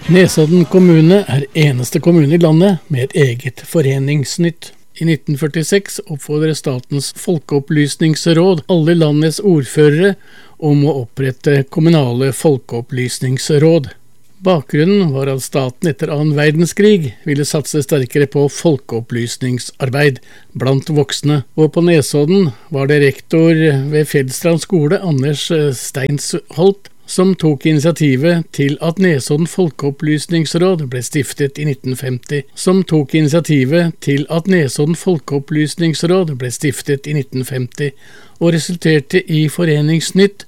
Nesodden kommune eneste kommune i landet med et eget foreningsnytt. I 1946 oppfordret Statens folkeopplysningsråd alle landets ordførere om å opprette kommunale folkeopplysningsråd. Bakgrunnen var at staten etter annen verdenskrig ville satse sterkere på folkeopplysningsarbeid blant voksne, og på Nesodden var det rektor ved Fjellstrand skole, Anders Steinsholt, som tok initiativet til at Nesodden folkeopplysningsråd ble stiftet i 1950, og resulterte i Foreningsnytt